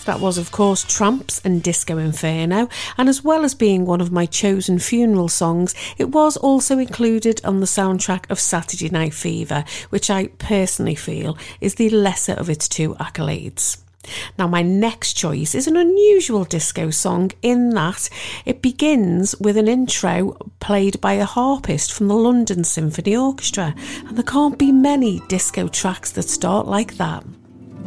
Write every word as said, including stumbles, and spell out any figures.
That was, of course, Tramps and Disco Inferno, and as well as being one of my chosen funeral songs, it was also included on the soundtrack of Saturday Night Fever, which I personally feel is the lesser of its two accolades. Now, my next choice is an unusual disco song in that it begins with an intro played by a harpist from the London Symphony Orchestra, and there can't be many disco tracks that start like that.